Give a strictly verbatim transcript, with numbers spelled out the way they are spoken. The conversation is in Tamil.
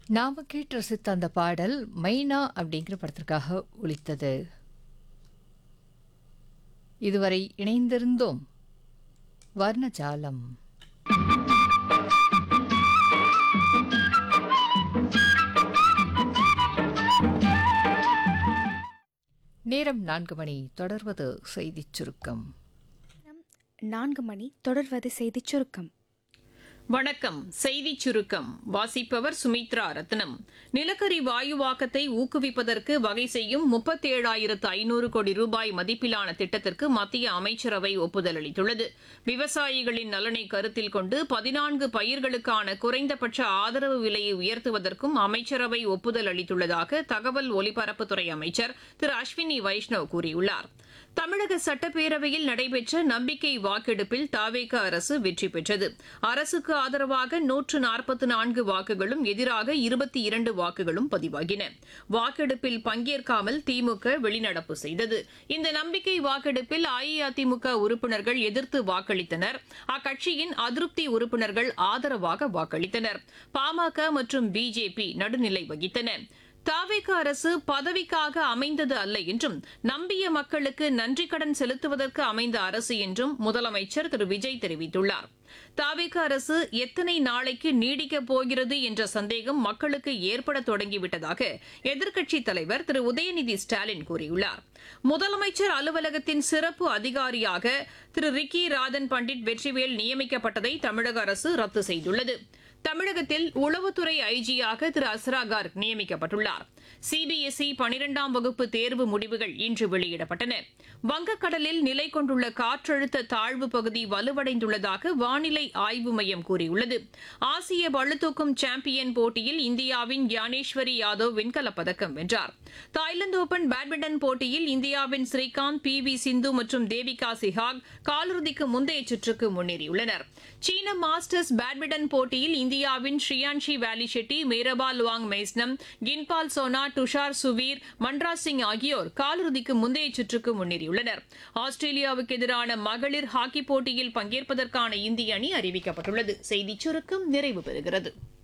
நாம கேட்டு ரசித்த அந்த பாடல் மைனா அப்படிங்கிற படத்திற்காக ஒலித்தது. இதுவரை இணைந்திருந்தோம் வர்ணஜாலம். நேரம் நான்கு மணி. தொடர்வது செய்திச் சுருக்கம். நான்கு மணி தொடர்வது செய்திச் சுருக்கம். வணக்கம். செய்திச் சுருக்கம் வாசிப்பவர் சுமித்ரா ரத்னம். நிலக்கரி வாயுவாக்கத்தை ஊக்குவிப்பதற்கு வகை செய்யும் முப்பத்தேழாயிரத்து ஐநூறு கோடி ரூபாய் மதிப்பிலான திட்டத்திற்கு மத்திய அமைச்சரவை ஒப்புதல் அளித்துள்ளது. விவசாயிகளின் நலனை கருத்தில் கொண்டு பதினான்கு பயிர்களுக்கான குறைந்தபட்ச ஆதரவு விலையை உயர்த்துவதற்கும் அமைச்சரவை ஒப்புதல் அளித்துள்ளதாக தகவல் ஒலிபரப்புத்துறை அமைச்சர் திரு அஸ்வினி வைஷ்ணவ் கூறியுள்ளார். தமிழக சட்டப்பேரவையில் நடைபெற்ற நம்பிக்கை வாக்கெடுப்பில் தவேக அரசு வெற்றி பெற்றது. அரசுக்கு ஆதரவாக நூற்று நாற்பத்தி நான்கு வாக்குகளும் எதிராக இருபத்தி இரண்டு வாக்குகளும் பதிவாகின. வாக்கெடுப்பில் பங்கேற்காமல் திமுக வெளிநடப்பு செய்தது. இந்த நம்பிக்கை வாக்கெடுப்பில் அஇஅதிமுக உறுப்பினர்கள் எதிர்த்து வாக்களித்தனர். அக்கட்சியின் அதிருப்தி உறுப்பினர்கள் ஆதரவாக வாக்களித்தனர். பாமக மற்றும் பிஜேபி நடுநிலை வகித்தன. தவேக அரசு பதவிக்காக அமைந்தது அல்ல என்றும் நம்பிய மக்களுக்கு நன்றி கடன் செலுத்துவதற்கு அமைந்த அரசு என்றும் முதலமைச்சர் திரு விஜய் தெரிவித்துள்ளார். தவேக அரசு எத்தனை நாளைக்கு நீடிக்கப் போகிறது என்ற சந்தேகம் மக்களுக்கு ஏற்பட தொடங்கிவிட்டதாக எதிர்க்கட்சித் தலைவர் திரு உதயநிதி ஸ்டாலின் கூறியுள்ளார். முதலமைச்சர் அலுவலகத்தின் சிறப்பு அதிகாரியாக திரு ரிக்கி ராதன் பண்டிட் வெற்றிவேல் நியமிக்கப்பட்டதை தமிழக அரசு ரத்து செய்துள்ளது. தமிழகத்தில் உளவுத்துறை ஐஜியாக திரு அஸ்ரா கார்க் நியமிக்கப்பட்டுள்ளார். சிபிஎஸ்இ பனிரெண்டாம் வகுப்பு தேர்வு முடிவுகள் இன்று வெளியிடப்பட்டன. வங்கக்கடலில் நிலை கொண்டுள்ள காற்றழுத்த தாழ்வு பகுதி வலுவடைந்துள்ளதாக வானிலை ஆய்வு மையம் கூறியுள்ளது. ஆசிய பளுதூக்கும் சாம்பியன் போட்டியில் இந்தியாவின் ஞானேஸ்வரி யாதவ் வெண்கலப் பதக்கம் வென்றார். தாய்லாந்து ஓபன் பேட்மிண்டன் போட்டியில் இந்தியாவின் ஸ்ரீகாந்த், பி வி சிந்து மற்றும் தேவிகா சிஹாக் காலிறுதிக்கு முந்தைய சுற்றுக்கு முன்னேறியுள்ளனர். சீன மாஸ்டர்ஸ் பேட்மிண்டன் போட்டியில் இந்தியாவின் ஸ்ரீயான்ஷி வேலி ஷெட்டி, மேரபா லுவாங் மெய்ஸ்னம், கின்பால் சோனா, துஷார் சுவீர், மன்ராஜ் சிங் ஆகியோர் காலிறுதிக்கு முந்தைய சுற்றுக்கு முன்னேறியுள்ளனர். ஆஸ்திரேலியாவுக்கு எதிரான மகளிர் ஹாக்கி போட்டியில் பங்கேற்பதற்கான இந்திய அணி அறிவிக்கப்பட்டுள்ளது. செய்திச் சுருக்கம் நிறைவு பெறுகிறது.